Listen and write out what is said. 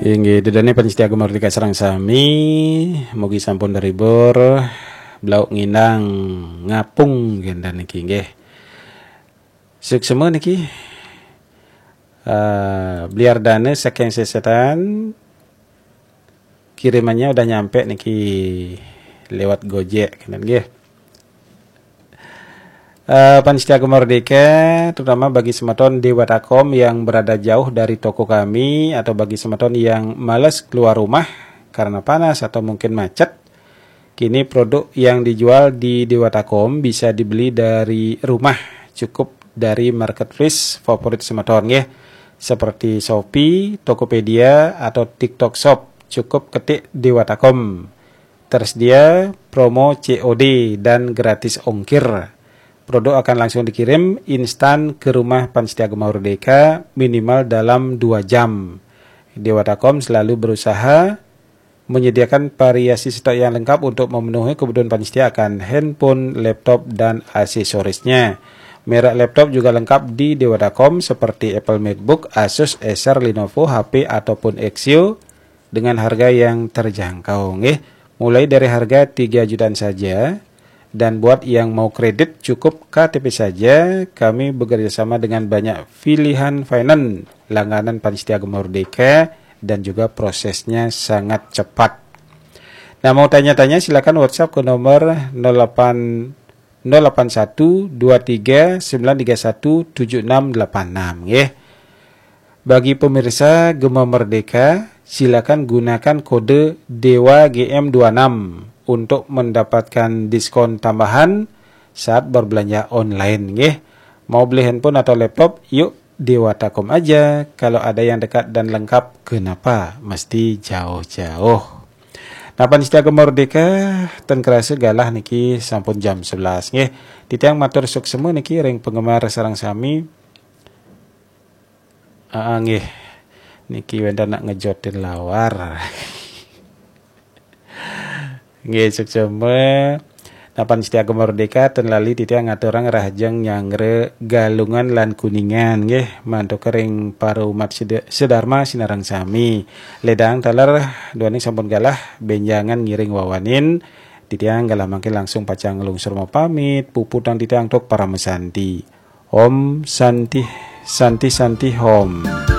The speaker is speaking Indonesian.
Inggih dedane panitia Mardika sareng sami mugi sampun deribur blauk nginang ngapung gendan niki nggih. Suksema niki Bliar dana saking sesetan kirimannya udah nyampe niki lewat Gojek kan nggih. Panitia Mardika terutama bagi semeton di Watakom yang berada jauh dari toko kami atau bagi semeton yang malas keluar rumah karena panas atau mungkin macet, kini produk yang dijual di Watakom bisa dibeli dari rumah, cukup dari marketplace favorit semeton ya, seperti Shopee, Tokopedia atau TikTok Shop. Cukup ketik di Watakom, tersedia promo COD dan gratis ongkir. Produk akan langsung dikirim instan ke rumah Panitia Mardika minimal dalam 2 jam. Watakom selalu berusaha menyediakan variasi stok yang lengkap untuk memenuhi kebutuhan panitia akan handphone, laptop, dan aksesorisnya. Merek laptop juga lengkap di Watakom seperti Apple MacBook, Asus, Acer, Lenovo, HP, ataupun Axio dengan harga yang terjangkau. Mulai dari harga 3 jutaan saja. Dan buat yang mau kredit cukup KTP saja, kami bekerjasama dengan banyak pilihan finance langganan Panitia Mardika dan juga prosesnya sangat cepat. Nah, mau tanya-tanya silakan WhatsApp ke nomor 081 23 931 7686 ya. Bagi pemirsa Gema Merdeka, silakan gunakan kode Dewa GM26 untuk mendapatkan diskon tambahan saat berbelanja online nggih. Mau beli handphone atau laptop, yuk di Watakom aja. Kalau ada yang dekat dan lengkap, kenapa mesti jauh-jauh? Nah, Panitia Mardika ten kerasa galah niki sampun jam 11 nggih. Titiang matur suksema niki ring penggemar sareng sami. Nggih. Niki wenda nak ngejotin lawar. Nggih suksema. Nah, Panitia Mardika ten lali titiang ngaturang rahajeng nyangre Galungan lan Kuningan nggih mantuk kering para umat sedharma sinarang sami. Ledang taler duaning sampun galah benjangan ngiring wawanin titiang galah mangke langsung pacang lungsur mau pamit puputang titiang tok para mesanti. Om Santi Santi Santi Hom.